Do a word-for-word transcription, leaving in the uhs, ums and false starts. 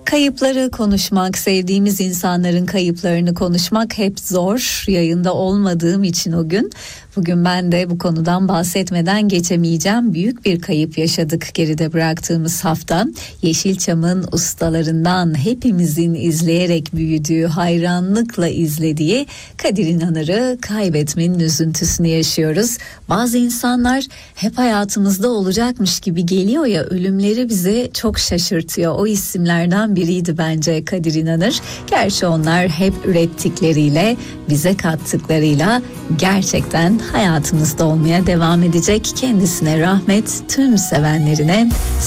Kayıpları konuşmak, sevdiğimiz insanların kayıplarını konuşmak hep zor. Yayında olmadığım için o gün. Bugün ben de bu konudan bahsetmeden geçemeyeceğim. Büyük bir kayıp yaşadık geride bıraktığımız hafta. Yeşilçam'ın ustalarından hepimizin izleyerek büyüdüğü, hayranlıkla izlediği Kadir İnanır'ı kaybetmenin üzüntüsünü yaşıyoruz. Bazı insanlar hep hayatımızda olacakmış gibi geliyor ya, ölümleri bizi çok şaşırtıyor. O isimlerden biriydi bence Kadir İnanır. Gerçi onlar hep ürettikleriyle, bize kattıklarıyla gerçekten hayatımızda olmaya devam edecek. Kendisine rahmet, tüm sevenlerine